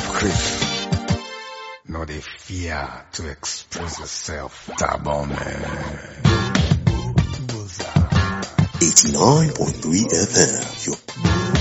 grief. No, they fear to expose yourself. Tabon, man. 89.3 FM, your